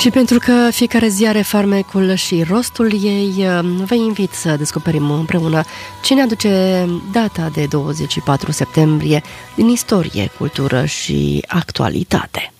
Și pentru că fiecare zi are farmecul și rostul ei, vă invit să descoperim împreună ce ne aduce data de 24 septembrie din istorie, cultură și actualitate.